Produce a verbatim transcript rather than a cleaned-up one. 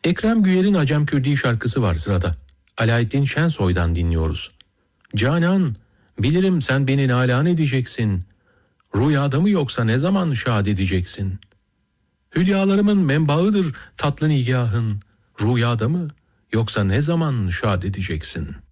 Ekrem Güyer'in Acem Kürdi şarkısı var sırada. Alaeddin Şensoy'dan dinliyoruz. Canan, bilirim sen beni nalan edeceksin. Rüyada mı yoksa ne zaman şad edeceksin? Hülyalarımın menbaıdır tatlı nigahın. Rüyada mı yoksa ne zaman şad edeceksin?